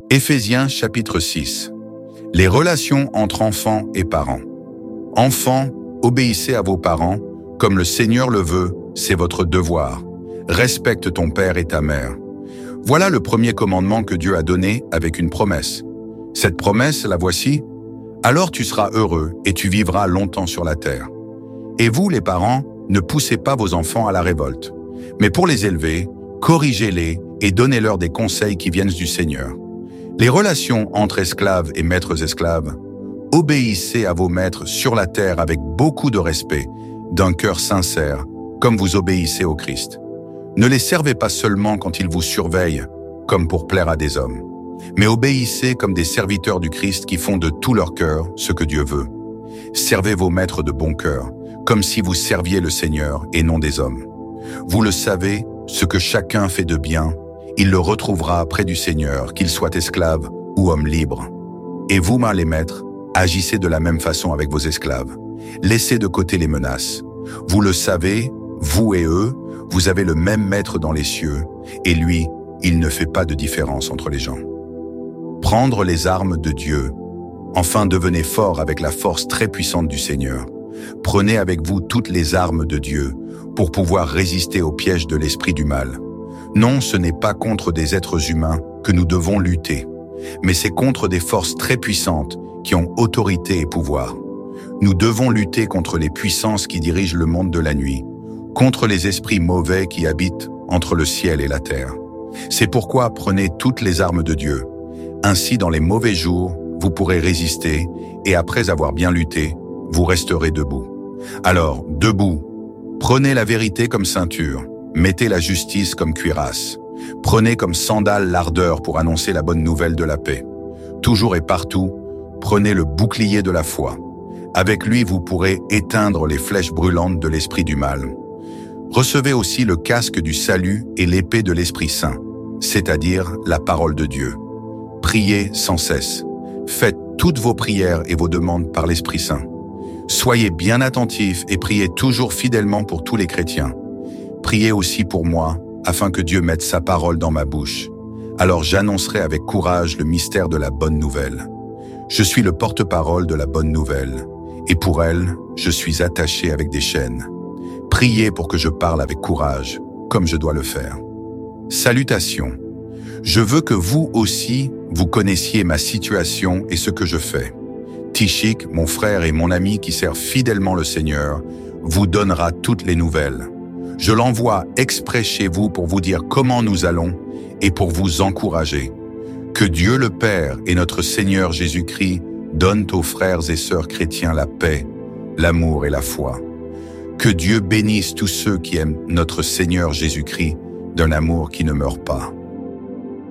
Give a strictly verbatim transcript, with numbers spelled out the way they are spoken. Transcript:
Éphésiens chapitre six. Les relations entre enfants et parents. Enfants, obéissez à vos parents, comme le Seigneur le veut, c'est votre devoir. Respecte ton père et ta mère. Voilà le premier commandement que Dieu a donné avec une promesse. Cette promesse, la voici. Alors tu seras heureux et tu vivras longtemps sur la terre. Et vous, les parents, ne poussez pas vos enfants à la révolte. Mais pour les élever, corrigez-les et donnez-leur des conseils qui viennent du Seigneur. Les relations entre esclaves et maîtres esclaves, obéissez à vos maîtres sur la terre avec beaucoup de respect, d'un cœur sincère, comme vous obéissez au Christ. Ne les servez pas seulement quand ils vous surveillent, comme pour plaire à des hommes, mais obéissez comme des serviteurs du Christ qui font de tout leur cœur ce que Dieu veut. Servez vos maîtres de bon cœur, comme si vous serviez le Seigneur et non des hommes. Vous le savez, ce que chacun fait de bien, il le retrouvera près du Seigneur, qu'il soit esclave ou homme libre. Et vous, les maîtres, agissez de la même façon avec vos esclaves. Laissez de côté les menaces. Vous le savez, vous et eux, vous avez le même maître dans les cieux, et lui, il ne fait pas de différence entre les gens. Prendre les armes de Dieu. Enfin, devenez forts avec la force très puissante du Seigneur. Prenez avec vous toutes les armes de Dieu pour pouvoir résister au piège de l'esprit du mal. Non, ce n'est pas contre des êtres humains que nous devons lutter, mais c'est contre des forces très puissantes qui ont autorité et pouvoir. Nous devons lutter contre les puissances qui dirigent le monde de la nuit, contre les esprits mauvais qui habitent entre le ciel et la terre. C'est pourquoi prenez toutes les armes de Dieu. Ainsi, dans les mauvais jours, vous pourrez résister et après avoir bien lutté, vous resterez debout. Alors, debout, prenez la vérité comme ceinture, mettez la justice comme cuirasse, prenez comme sandale l'ardeur pour annoncer la bonne nouvelle de la paix. Toujours et partout, prenez le bouclier de la foi. Avec lui, vous pourrez éteindre les flèches brûlantes de l'esprit du mal. Recevez aussi le casque du salut et l'épée de l'Esprit Saint, c'est-à-dire la parole de Dieu. Priez sans cesse. Faites toutes vos prières et vos demandes par l'Esprit Saint. Soyez bien attentifs et priez toujours fidèlement pour tous les chrétiens. Priez aussi pour moi, afin que Dieu mette sa parole dans ma bouche. Alors j'annoncerai avec courage le mystère de la bonne nouvelle. Je suis le porte-parole de la bonne nouvelle, et pour elle, je suis attaché avec des chaînes. Priez pour que je parle avec courage, comme je dois le faire. Salutations. Je veux que vous aussi, vous connaissiez ma situation et ce que je fais. Tychik, mon frère et mon ami qui sert fidèlement le Seigneur, vous donnera toutes les nouvelles. Je l'envoie exprès chez vous pour vous dire comment nous allons et pour vous encourager. Que Dieu le Père et notre Seigneur Jésus-Christ donnent aux frères et sœurs chrétiens la paix, l'amour et la foi. Que Dieu bénisse tous ceux qui aiment notre Seigneur Jésus-Christ d'un amour qui ne meurt pas.